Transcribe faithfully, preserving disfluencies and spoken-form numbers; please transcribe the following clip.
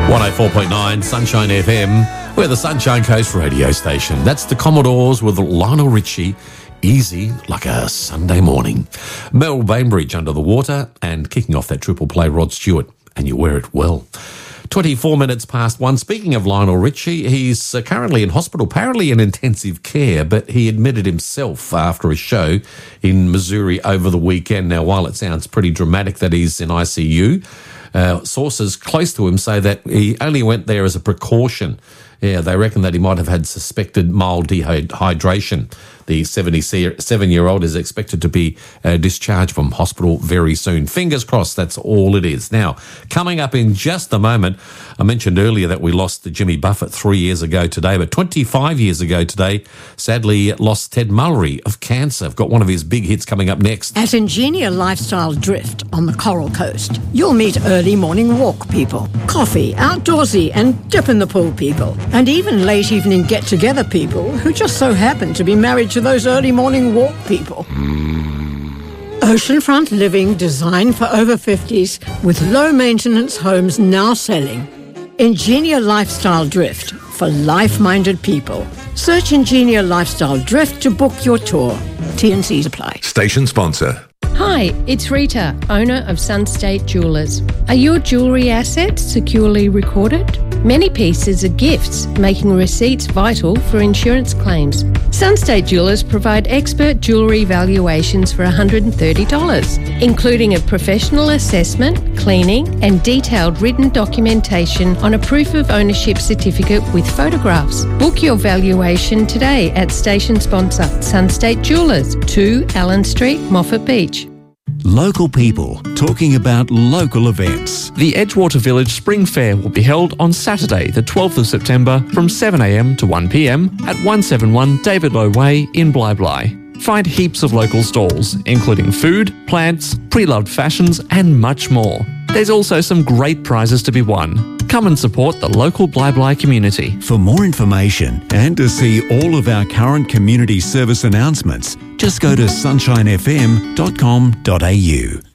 one oh four point nine Sunshine F M. We're the Sunshine Coast radio station. That's the Commodores with Lionel Richie. Easy like a Sunday morning. Mel Bainbridge under the water and kicking off that triple play, Rod Stewart. And you wear it well. twenty-four minutes past one. Speaking of Lionel Richie, he's uh, currently in hospital, apparently in intensive care, but he admitted himself after a show in Missouri over the weekend. Now, while it sounds pretty dramatic that he's in I C U, uh, sources close to him say that he only went there as a precaution. Yeah, they reckon that he might have had suspected mild dehydration. The seventy-seven-year-old is expected to be uh, discharged from hospital very soon. Fingers crossed, that's all it is. Now, coming up in just a moment, I mentioned earlier that we lost Jimmy Buffett three years ago today, but twenty-five years ago today, sadly lost Ted Mullery of cancer. I've got one of his big hits coming up next. At Ingenia Lifestyle Drift on the Coral Coast, you'll meet early morning walk people, coffee, outdoorsy and dip in the pool people, and even late evening get-together people who just so happen to be married to those early morning walk people. Mm. Oceanfront living designed for over fifties with low maintenance homes now selling. Ingenia Lifestyle Drift for life-minded people. Search Ingenia Lifestyle Drift to book your tour. T and C's apply. Station sponsor. Hi, it's Rita, owner of Sunstate Jewellers. Are your jewellery assets securely recorded? Many pieces are gifts, making receipts vital for insurance claims. Sunstate Jewellers provide expert jewellery valuations for one hundred thirty dollars, including a professional assessment, cleaning and detailed written documentation on a proof of ownership certificate with photographs. Book your valuation today at station sponsor Sunstate Jewellers, two Allen Street, Moffat Beach. Local people talking about local events. The Edgewater Village Spring Fair will be held on Saturday, the twelfth of September from seven a m to one p m at one seventy-one David Low Way in Bly Bly. Find heaps of local stalls, including food, plants, pre-loved fashions and much more. There's also some great prizes to be won. Come and support the local Bly Bly community. For more information and to see all of our current community service announcements, just go to sunshine f m dot com dot a u.